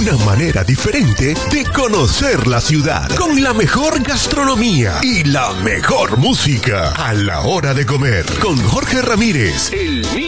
una manera diferente de conocer la ciudad, con la mejor gastronomía y la mejor música a la hora de comer, con Jorge Ramírez, el